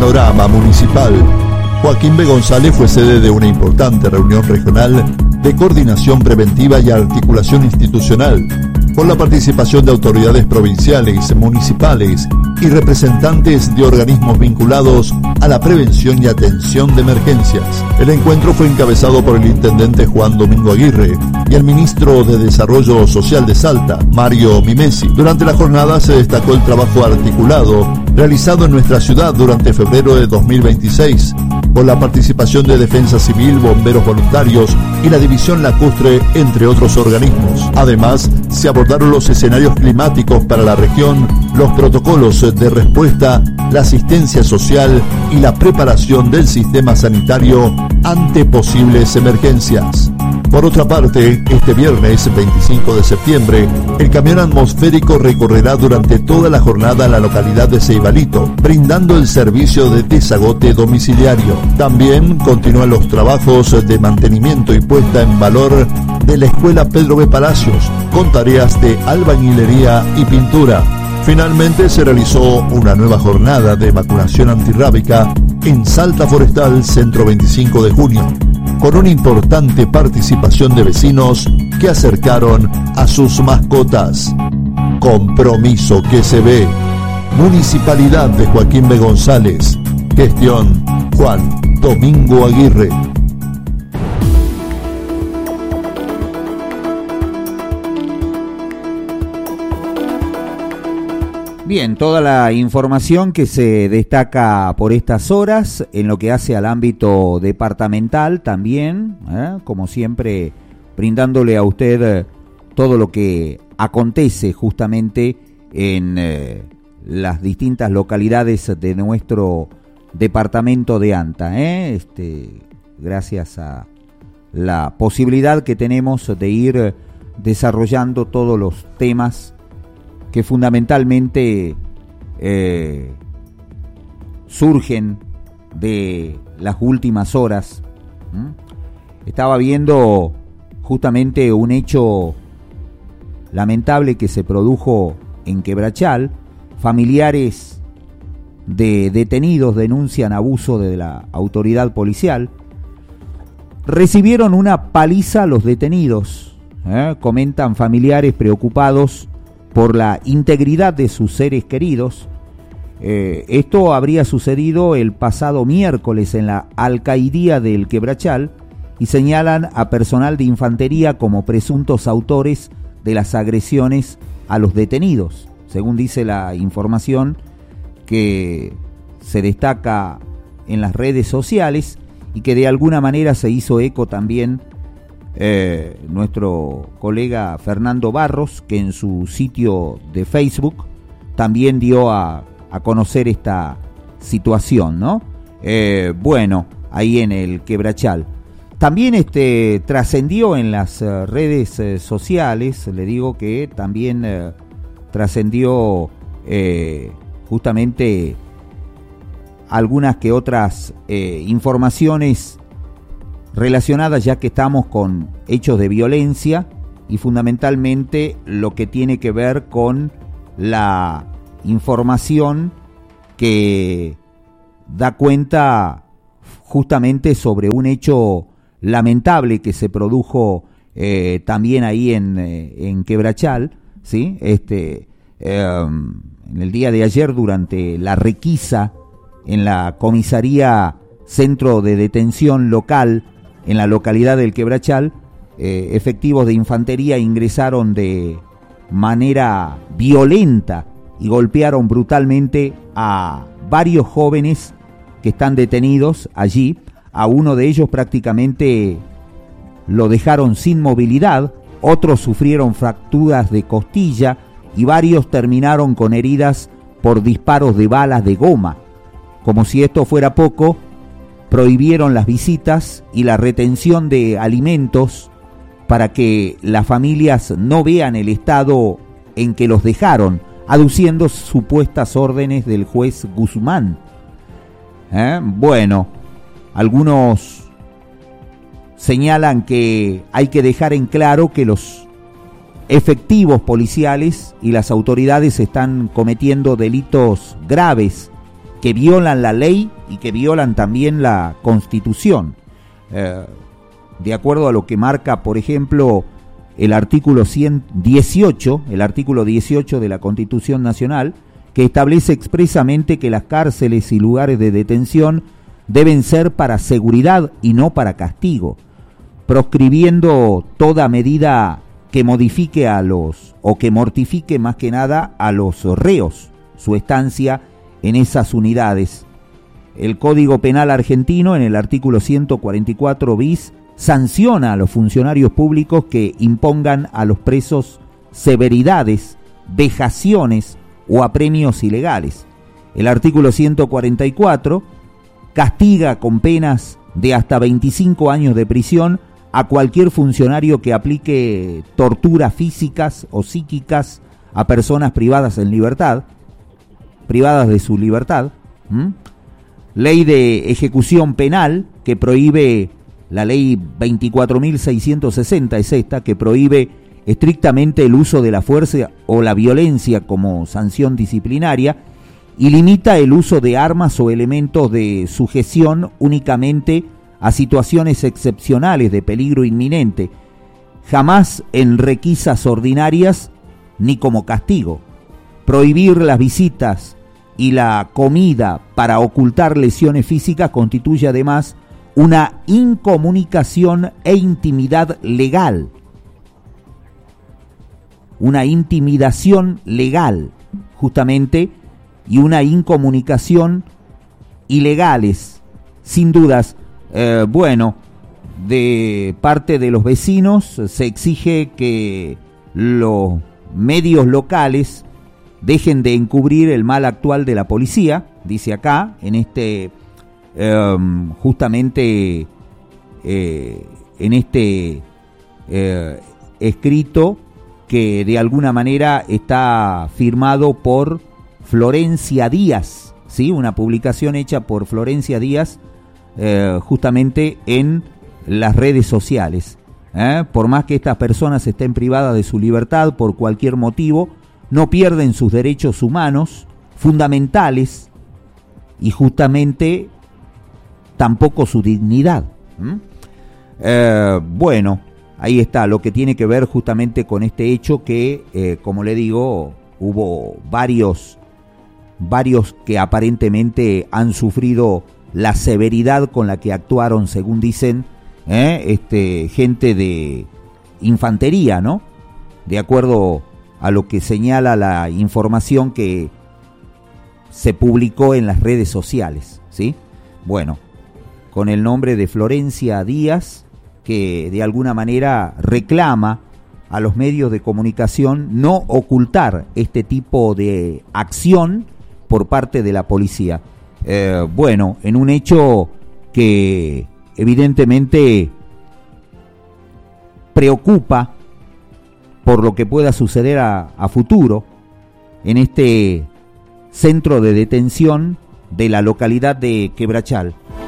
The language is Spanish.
Panorama Municipal. Joaquín B. González fue sede de una importante reunión regional de coordinación preventiva y articulación institucional, con la participación de autoridades provinciales, municipales y representantes de organismos vinculados a la prevención y atención de emergencias. El encuentro fue encabezado por el intendente Juan Domingo Aguirre y el ministro de Desarrollo Social de Salta, Mario Mimesi. Durante la jornada se destacó el trabajo articulado realizado en nuestra ciudad durante febrero de 2026, con la participación de Defensa Civil, bomberos voluntarios y la División Lacustre, entre otros organismos. Además, se abordaron los escenarios climáticos para la región, los protocolos de respuesta, la asistencia social y la preparación del sistema sanitario ante posibles emergencias. Por otra parte, este viernes 25 de septiembre, el camión atmosférico recorrerá durante toda la jornada la localidad de Ceibalito, brindando el servicio de desagote domiciliario. También continúan los trabajos de mantenimiento y puesta en valor de la Escuela Pedro B. Palacios, con tareas de albañilería y pintura. Finalmente se realizó una nueva jornada de vacunación antirrábica en Salta Forestal, Centro 25 de Junio, con una importante participación de vecinos que acercaron a sus mascotas. Compromiso que se ve. Municipalidad de Joaquín B. González. Gestión Juan Domingo Aguirre. Bien, toda la información que se destaca por estas horas en lo que hace al ámbito departamental también, como siempre, brindándole a usted todo lo que acontece justamente en las distintas localidades de nuestro departamento de Anta, gracias a la posibilidad que tenemos de ir desarrollando todos los temas que fundamentalmente surgen de las últimas horas. Estaba viendo justamente un hecho lamentable que se produjo en Quebrachal. Familiares de detenidos denuncian abuso de la autoridad policial. Recibieron una paliza los detenidos, comentan familiares preocupados por la integridad de sus seres queridos. Esto habría sucedido el pasado miércoles en la alcaidía del Quebrachal y señalan a personal de infantería como presuntos autores de las agresiones a los detenidos, según dice la información que se destaca en las redes sociales y que de alguna manera se hizo eco también nuestro colega Fernando Barros, que en su sitio de Facebook también dio a conocer esta situación, ¿no? Bueno, ahí en el Quebrachal. También trascendió en las redes sociales, le digo que también trascendió justamente algunas que otras informaciones relacionadas, ya que estamos con hechos de violencia y fundamentalmente lo que tiene que ver con la información que da cuenta justamente sobre un hecho lamentable que se produjo también ahí en Quebrachal, ¿sí? En el día de ayer, durante la requisa en la comisaría Centro de Detención Local en la localidad del Quebrachal, efectivos de infantería ingresaron de manera violenta y golpearon brutalmente a varios jóvenes que están detenidos allí. A uno de ellos prácticamente lo dejaron sin movilidad, otros sufrieron fracturas de costilla y varios terminaron con heridas por disparos de balas de goma. Como si esto fuera poco, prohibieron las visitas y la retención de alimentos para que las familias no vean el estado en que los dejaron, aduciendo supuestas órdenes del juez Guzmán. Bueno, algunos señalan que hay que dejar en claro que los efectivos policiales y las autoridades están cometiendo delitos graves que violan la ley y que violan también la Constitución. De acuerdo a lo que marca, por ejemplo, el artículo 18 de la Constitución Nacional, que establece expresamente que las cárceles y lugares de detención deben ser para seguridad y no para castigo, proscribiendo toda medida que modifique o que mortifique más que nada a los reos su estancia en esas unidades. El Código Penal argentino, en el artículo 144 bis, sanciona a los funcionarios públicos que impongan a los presos severidades, vejaciones o apremios ilegales. El artículo 144 castiga con penas de hasta 25 años de prisión a cualquier funcionario que aplique torturas físicas o psíquicas a personas privadas de su libertad. Ley de ejecución penal que prohíbe, la ley 24.660 es esta, que prohíbe estrictamente el uso de la fuerza o la violencia como sanción disciplinaria y limita el uso de armas o elementos de sujeción únicamente a situaciones excepcionales de peligro inminente, jamás en requisas ordinarias ni como castigo. Prohibir las visitas y la comida para ocultar lesiones físicas constituye además una incomunicación e intimidad legal. Una intimidación legal, justamente, y una incomunicación ilegales, sin dudas. De parte de los vecinos se exige que los medios locales dejen de encubrir el mal actual de la policía, dice acá, en este escrito que de alguna manera está firmado por Florencia Díaz, ¿sí? Una publicación hecha por Florencia Díaz justamente en las redes sociales. Por más que estas personas estén privadas de su libertad por cualquier motivo, no pierden sus derechos humanos fundamentales y justamente tampoco su dignidad. Ahí está lo que tiene que ver justamente con este hecho que, como le digo, hubo varios que aparentemente han sufrido la severidad con la que actuaron, según dicen, gente de infantería, ¿no? De acuerdo a lo que señala la información que se publicó en las redes sociales, ¿sí? Bueno, con el nombre de Florencia Díaz, que de alguna manera reclama a los medios de comunicación no ocultar este tipo de acción por parte de la policía. En un hecho que evidentemente preocupa por lo que pueda suceder a futuro en este centro de detención de la localidad de Quebrachal.